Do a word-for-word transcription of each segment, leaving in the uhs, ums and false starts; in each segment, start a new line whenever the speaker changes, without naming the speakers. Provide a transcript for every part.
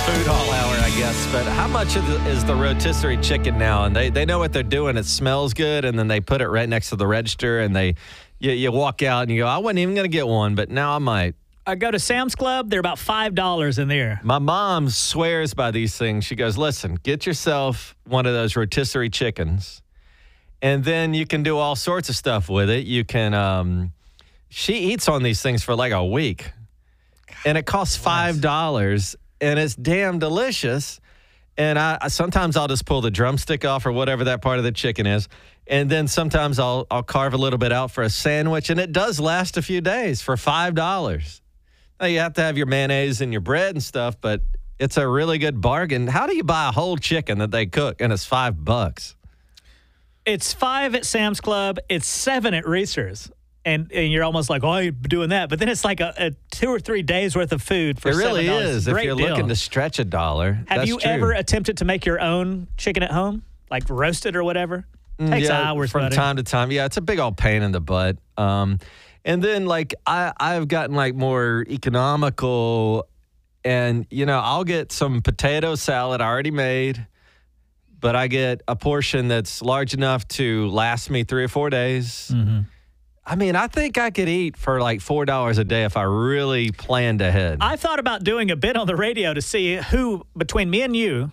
food hall hour, I guess. But how much of the, is the rotisserie chicken now? And they, they know what they're doing. It smells good, and then they put it right next to the register, and they you, you walk out and you go, I wasn't even going to get one, but now I might.
I go to Sam's Club. They're about five dollars in there.
My mom swears by these things. She goes, listen, get yourself one of those rotisserie chickens, and then you can do all sorts of stuff with it. You can, um, she eats on these things for like a week, and it costs five dollars, and it's damn delicious. And I sometimes I'll just pull the drumstick off or whatever that part of the chicken is. And then sometimes I'll I'll carve a little bit out for a sandwich, and it does last a few days for five dollars. Now, you have to have your mayonnaise and your bread and stuff, but it's a really good bargain. How do you buy a whole chicken that they cook, and it's five bucks?
It's five at Sam's Club. It's seven at Reese's. And, and you're almost like, oh, I ain't doing that. But then it's like a, a two or three days worth of food for
It really
seven dollars.
is. If you're
deal.
looking to stretch a dollar.
Have
that's
you
true.
ever attempted to make your own chicken at home? Like roast it or whatever? Takes
yeah,
hours,
from
buddy.
time to time. Yeah, it's a big old pain in the butt. Um, and then, like, I, I've gotten, like, more economical. And, you know, I'll get some potato salad I already made, but I get a portion that's large enough to last me three or four days.
Mm-hmm.
I mean, I think I could eat for like four dollars a day if I really planned ahead.
I thought about doing a bit on the radio to see who, between me and you,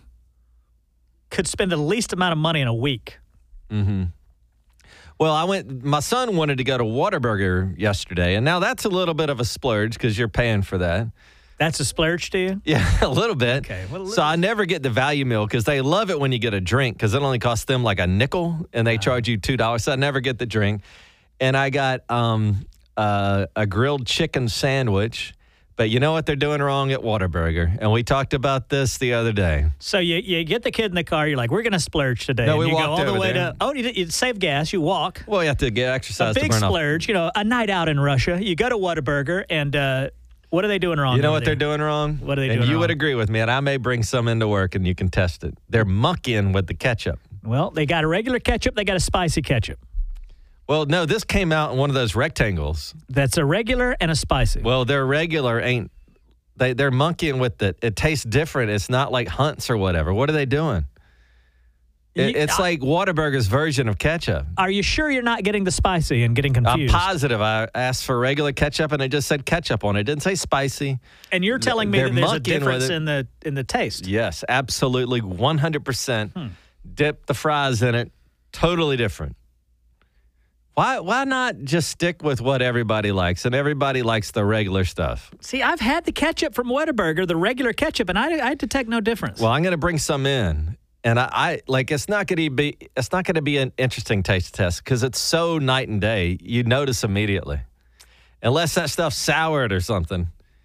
could spend the least amount of money in a week.
Mm-hmm. Well, I went, my son wanted to go to Whataburger yesterday, and now that's a little bit of a splurge because you're paying for that.
That's a splurge to you?
Yeah, a little bit.
Okay. Well,
so I never get the value meal because they love it when you get a drink because it only costs them like a nickel, and they uh-huh. charge you two dollars. So I never get the drink. And I got um, uh, a grilled chicken sandwich. But you know what they're doing wrong at Whataburger? And we talked about this the other day.
So you, you get the kid in the car. You're like, we're going to splurge today.
No,
and
we
you
walked
go all
over
the way
there.
to, oh, you, you save gas. You walk.
Well, you have to get exercise
a big
to burn
splurge,
off.
you know, a night out in Russia. You go to Whataburger, and uh, what are they doing wrong?
You know what
there?
they're doing wrong?
What are they
and
doing
you
wrong?
would agree with me, and I may bring some into work, and you can test it. They're monkeying with the ketchup.
Well, they got a regular ketchup. They got a spicy ketchup.
Well, no, this came out in one of those rectangles.
That's a regular and a spicy.
Well, their regular ain't. They, they're monkeying with it. It tastes different. It's not like Hunt's or whatever. What are they doing? It,
You-
it's
I-
like Whataburger's version of ketchup.
Are you sure you're not getting the spicy and getting
I'm
confused?
positive. I asked for regular ketchup, and it just said ketchup on it. It didn't say spicy.
And you're telling me
They're
that there's a
monkeying with
difference
it.
in the in the taste.
Yes, absolutely, one hundred percent.
Hmm.
Dip the fries in it. Totally different. Why why not just stick with what everybody likes? And everybody likes the regular stuff.
See, I've had the ketchup from Whataburger, the regular ketchup, and I, I detect no difference.
Well, I'm going to bring some in. And I, I like it's not going to be it's not going to be an interesting taste test because it's so night and day. You notice immediately, unless that stuff's soured or something.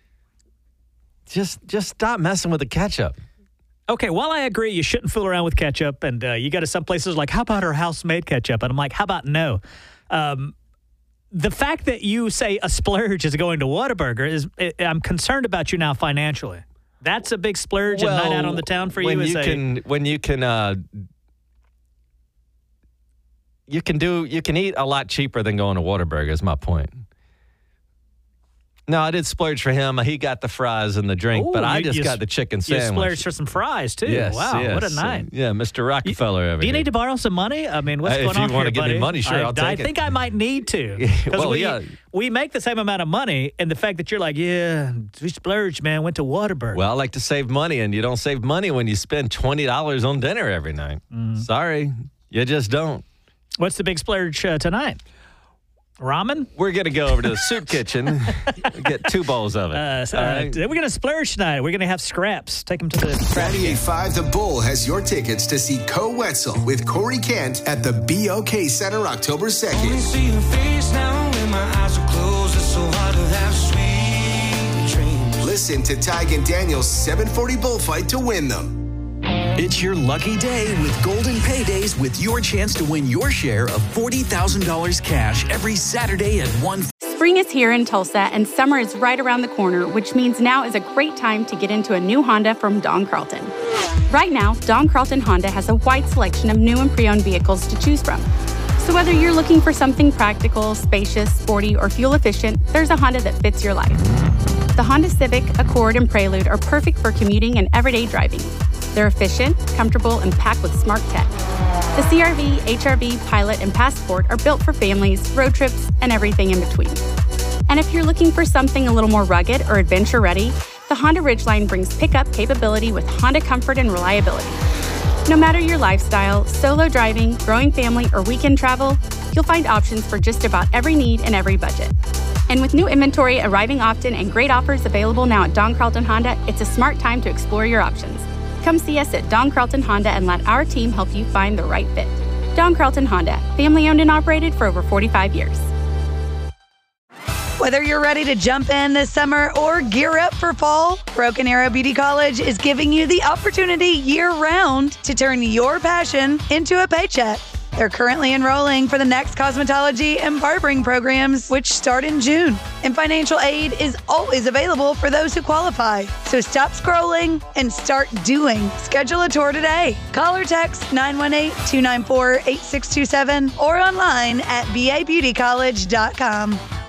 Just just stop messing with the ketchup.
Okay, while I agree you shouldn't fool around with ketchup, and uh, you go to some places like, how about our house-made ketchup? And I'm like, how about no? Um, the fact that you say a splurge is going to Whataburger is, I'm concerned about you now financially. That's a big splurge and night out on the town for
when
you.
you
is
can
a,
when you can uh, you can do you can eat a lot cheaper than going to Whataburger. Is my point. No, I did splurge for him. He got the fries and the drink,
Ooh,
but I
you-
just
you
got the chicken
you
sandwich.
splurged for some fries, too.
Yes,
wow,
yes.
what a night.
Yeah, Mister Rockefeller over
Do you
here.
need to borrow some money? I mean, what's
Uh, if
going
you
on
wanna
here,
give me
buddy?
money, sure,
I,
I'll take
I
it.
think I might need to. Because
Well,
we,
yeah.
we make the same amount of money, and the fact that you're like, yeah, we splurged, man, went to Whataburger.
Well, I like to save money, and you don't save money when you spend twenty dollars on dinner every night.
Mm.
Sorry, you just don't.
What's the big splurge uh, tonight? Ramen?
We're going to go over to the soup kitchen and get two bowls of it.
Uh, so,
All
uh,
right?
We're going to splurge tonight. We're going to have scraps. Take them to the trash can.
ninety-eight point five The Bull has your tickets to see Co Wetzel with Corey Kent at the B O K Center October second.
See your face now when my eyes are closed. It's so hard to have sweet dreams.
Listen to Tig and Daniel's seven forty Bullfight to win them.
It's your lucky day with Golden Paydays with your chance to win your share of forty thousand dollars cash every Saturday at one.
Spring is here in Tulsa, and summer is right around the corner, which means now is a great time to get into a new Honda from Don Carlton. Right now, Don Carlton Honda has a wide selection of new and pre-owned vehicles to choose from. So whether you're looking for something practical, spacious, sporty, or fuel efficient, there's a Honda that fits your life. The Honda Civic, Accord, and Prelude are perfect for commuting and everyday driving. They're efficient, comfortable, and packed with smart tech. The C R V, H R V, Pilot, and Passport are built for families, road trips, and everything in between. And if you're looking for something a little more rugged or adventure-ready, the Honda Ridgeline brings pickup capability with Honda comfort and reliability. No matter your lifestyle, solo driving, growing family, or weekend travel, you'll find options for just about every need and every budget. And with new inventory arriving often and great offers available now at Don Carlton Honda, it's a smart time to explore your options. Come see us at Don Carlton Honda and let our team help you find the right fit. Don Carlton Honda, family owned and operated for over forty-five years.
Whether you're ready to jump in this summer or gear up for fall, Broken Arrow Beauty College is giving you the opportunity year-round to turn your passion into a paycheck. They're currently enrolling for the next cosmetology and barbering programs, which start in June. And financial aid is always available for those who qualify. So stop scrolling and start doing. Schedule a tour today. Call or text nine one eight, two nine four, eight six two seven or online at b a beauty college dot com.